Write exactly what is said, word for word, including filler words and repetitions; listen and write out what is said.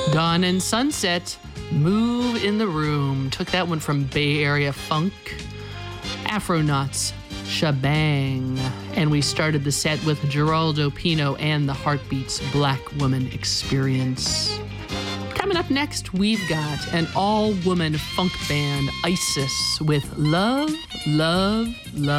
Dawn and Sunset, Move in the Room. Took that one from Bay Area Funk. Afronauts, Shebang. And we started the set with Geraldo Pino and the Heartbeats Black Woman Experience. Coming up next, we've got an all-woman funk band, Isis, with Love, Love, Love.